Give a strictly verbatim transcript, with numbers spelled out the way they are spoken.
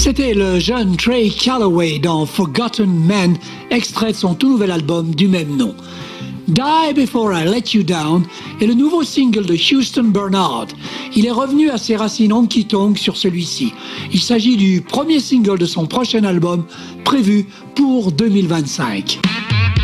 C'était le jeune Trey Calloway dans Forgotten Man, extrait de son tout nouvel album du même nom. Die Before I Let You Down est le nouveau single de Houston Bernard. Il est revenu à ses racines honky-tonk sur celui-ci. Il s'agit du premier single de son prochain album prévu pour deux mille vingt-cinq.